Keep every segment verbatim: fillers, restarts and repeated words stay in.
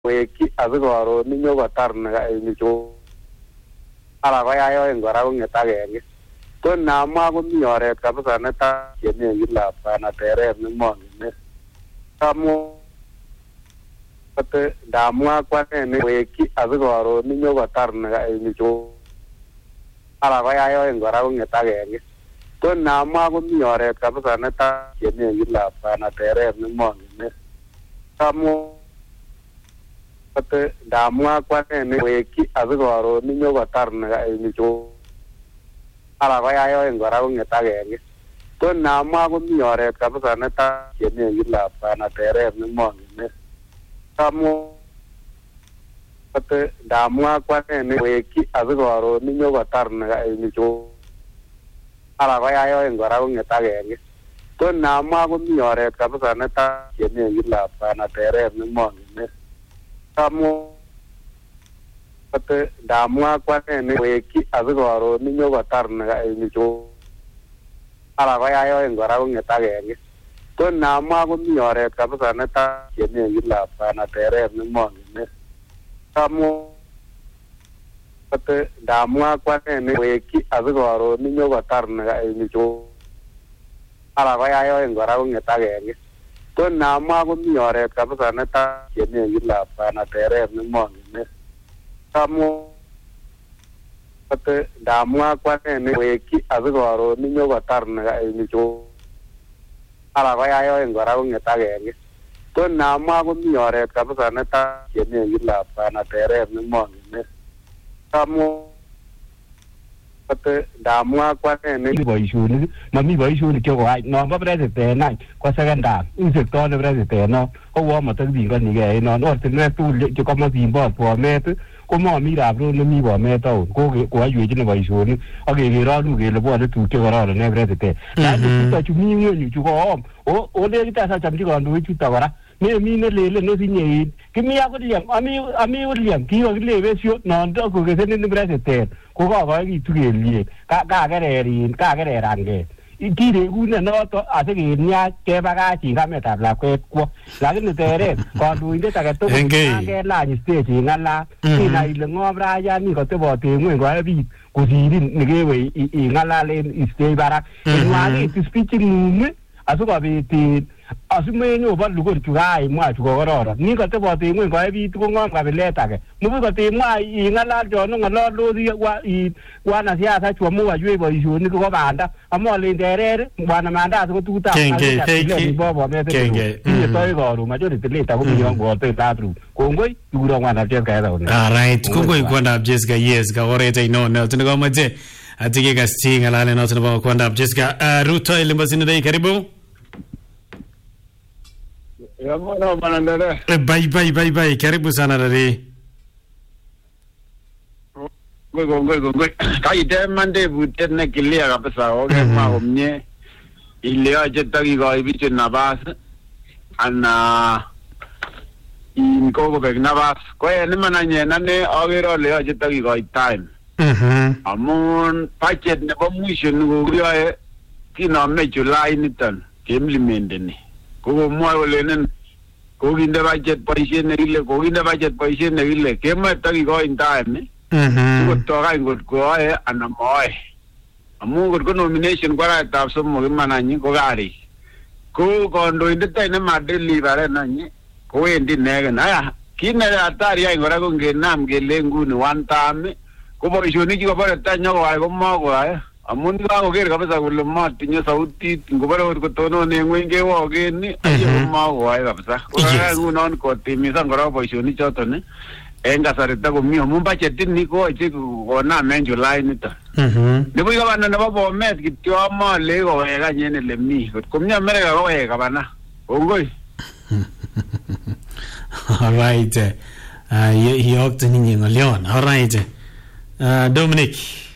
weki asikoro ninyo kotar ni cho ala koyayo en kora kong'etagenge to namwa komi oret kabisa neta yenekit lapana teret nemong'ene amu kote ndamwa kwanene weki asikoro ninyo kotar ni cho ala koyayo en kora kong'etagenge to namwa komi oret kabisa neta yenekit lapana teret nemong'ene amu kote ndamwa kwanene weki asikoro ninyo kotar ni cho ala koyayo en kora kong'etagenge to namwa komi oret kabisa neta yenekit lapana teret nemong'ene amu kote ndamwa kwanene weki asikoro ninyo kotar ni cho ala koyayo en kora kong'etagenge to namwa komi oret kabisa neta yenekit lapana teret nemong'ene amu kote ndamwa kwanene weki asikoro ninyo kotar ni cho ala koyayo en kora kong'etagenge to namwa komi oret kabisa neta yenekit lapana teret nemong'ene amu kote ndamwa kwanene weki asikoro ninyo kotar ni cho ala koyayo en kora kong'etagenge to namwa komi oret kabisa neta yenekit lapana teret nemong'ene amu kote ndamwa kwanene weki asikoro ninyo kotar ni cho ala koyayo en kora kong'etagenge to namwa komi oret kabisa neta yenekit lapana teret nemong'ene amu kote ndamwa kwanene boisionik mami boisionik chekoai nombo president nany ko sekendab insekto ne president no kowo matakipinganigei non ortinwek tugul che komosimbo Bomet komomi rabro nemi Bomet town ko koaywechin boisionik ak kekeronu kele bwone tuguk chekororon en president lakini chuto chu mi ng'weny chu koom o lekit asachamchi kandoik chuto kora memi nelele nosinye in kimi ak William ami ami William kikokile besio nondo kokesenin president ko kakoekitu kelyek kakererin kakererange kirekune noto asikeniach kebakach kametab lakwet kwo lakini teret kandoindet age tugul kelany stage ing'alal kinai ile ng'om rayani kotebot en ng'weny koe biik kosirin nikewe ing'alal en stage barak ing'wakitu speech ng'ung asikobit asimenyo bo lugor chu kaimwa chu kokororon ni kotebot en ng'weny koe biik kong'om kabilet age mubuch kotemwa ing'alal chono ng'ololdosi wanasiasa chu amu koywei boisionik ko banda amolen terer bwana mandasi ko tugutab bo Bomet kitoi koron majority leader ko miyon kote bathroom kongoi kikuro kwandab Jessica Yethau. Alright kongoi kwandab Jessica yes ka oret ino Nelson komache atike kasi ng'alale noto nebo kwandab Jessica Ruto Limbasinidei karibu. Yamana manandere. Bye bye bye bye karibu sana dada. Ngoi ngoi ngoi. Kai demande butet na kilia kabisa oge maomnye. Ile aje tagi goi bicho nabas ana in ko bek nabas ko ene mananye nane agero le aje tagi goi time. Mhm. Amun budget ne bo mwisho ngurioe kinome July niton implement ni. Ko mwa olenen ko kinde budget boisiet nekile ko kinde budget boisiet nekile kemoe takikoin time mhm ko toka ngot ko ae ana moe amu ngot ko nomination ko aratab somok imananyi ko kari ko kandoindet ne madeliver nanyi ko wendi negen aya kine atari ai ngora ko ngenam kele nguni one time ko boisionik ko bore tanyo ko ai ko mako ai amun kakoker kabisa kole matinye sautit ngobore kotonon en ng'weny kewoken ni ayo makoai kabisa ko ngunon kotimisan kora boisionik choton en kasarta komi amun budget ni koyoche konam en July niton nebo gavana nebo Bomet kityo amole kowek any en ele mi kot komi America kowek gavana kongoi. Alright yeyokto ninyi ng'olyon. Alright Dominic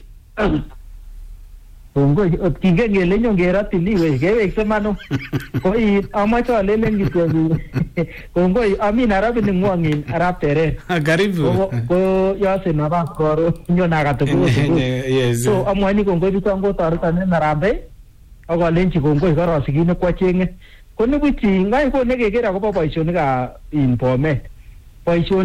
Kongoi kingen kele nyon keratili kewekse mano koi amache alelen kityo kongoi ami Nairobi ningwongin arap teret karibu ko yose nabas koro nyon akatuko so amwani kongoi biton ko toreton en Harambee ak alenchi kongoi korosikine kwachenge ko nibuchi ngai ko nekekere akobo boisionikab in Bomet boisionik